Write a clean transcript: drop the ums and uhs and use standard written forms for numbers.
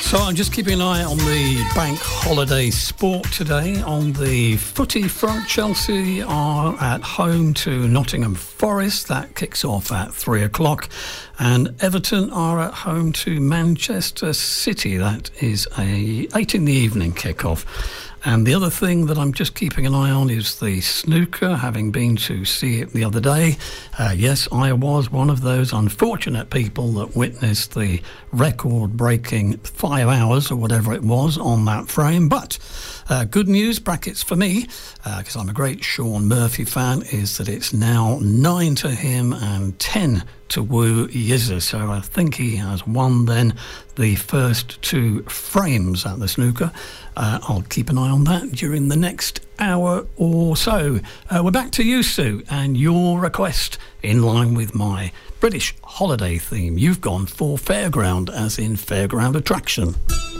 So I'm just keeping an eye on the bank holiday sport today. On the footy front, Chelsea are at home to Nottingham Forest. That kicks off at 3 o'clock. And Everton are at home to Manchester City. That is a 8 in the evening kickoff. And the other thing that I'm just keeping an eye on is the snooker, having been to see it the other day. Yes, I was one of those unfortunate people that witnessed the record-breaking 5 hours or whatever it was on that frame. But good news, brackets for me, because I'm a great Sean Murphy fan, is that it's now 9 to him and 10 to Wu Yizha. So I think he has won then the first 2 frames at the snooker. I'll keep an eye on that during the next hour or so. We're back to you, Sue, and your request in line with my British holiday theme. You've gone for fairground, as in fairground attraction.